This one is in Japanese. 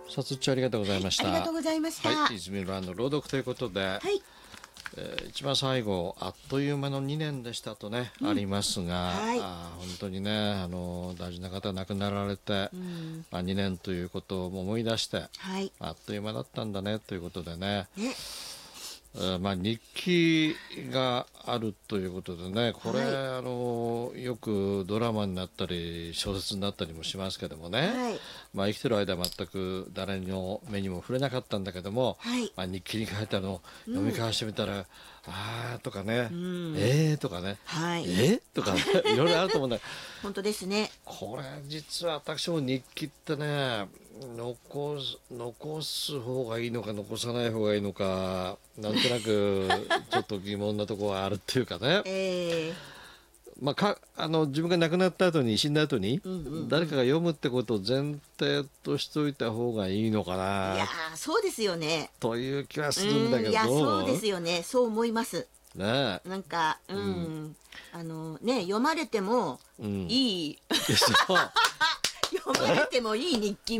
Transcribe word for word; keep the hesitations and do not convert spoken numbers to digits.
さつっちありがとうございました。 ありがとうございました。 はい、泉蘭の朗読ということで、 はい、 えー一番最後あっという間のにねんでしたとね、うん、ありますが、はい、あ本当にねあの大事な方亡くなられて、うんまあ、にねんということを思い出して、はい、あっという間だったんだねということでね、ねまあ、日記があるということでねこれ、はい、あのよくドラマになったり小説になったりもしますけどもね、はいまあ、生きてる間は全く誰の目にも触れなかったんだけども、はいまあ、日記に書いたのを読み返してみたら、うん、あーとかね、うん、えーとかね、はい、えーとかねいろいろあると思うんだけど本当ですね。 これ実は私も日記ってね残す、残す方がいいのか残さない方がいいのかなんとなくちょっと疑問なところがあるっていうかね、えーまあ、かあの自分が亡くなった後に死んだ後に、うんうんうん、誰かが読むってことを前提としておいた方がいいのかないやそうですよねという気はするんだけど、 いやそうですよねそう思いますね、 なんか、うん、うん、あのね読まれてもいい、うん、読まれてもいい日記